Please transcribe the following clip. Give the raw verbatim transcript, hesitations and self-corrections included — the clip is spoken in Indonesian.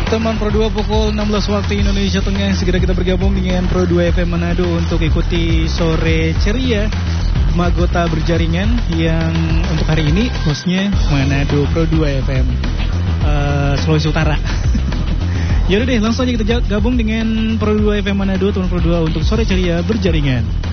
Teman Pro dua pukul enam belas waktu Indonesia Tengah. Segera kita bergabung dengan Pro dua F M Manado untuk ikuti sore ceria Magota Berjaringan yang untuk hari ini hostnya Manado Pro dua F M uh, Sulawesi Utara. Yaudah deh, langsung aja kita gabung dengan Pro dua F M Manado, teman Pro dua untuk sore ceria berjaringan.